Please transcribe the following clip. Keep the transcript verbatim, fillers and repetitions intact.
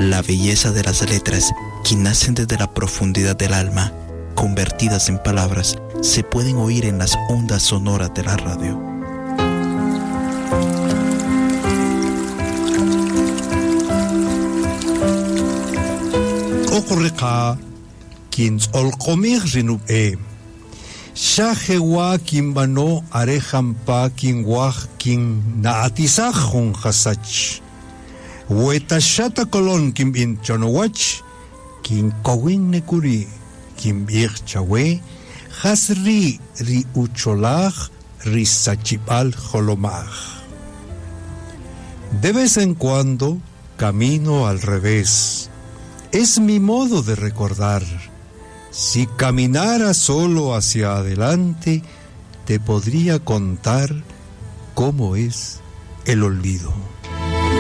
La belleza de las letras, que nacen desde la profundidad del alma, convertidas en palabras, se pueden oír en las ondas sonoras de la radio. Okoreka kins olkomir rinub e. Shahewa kimbano arehampa kinwah kin naatisah hon hasach. Wetashata kolon kim in chonowach kin kowin nekuri kim ir chawe hasri ri ucholach ri sachipal holomach. De vez en cuando camino al revés. Es mi modo de recordar. Si caminara solo hacia adelante, te podría contar cómo es el olvido.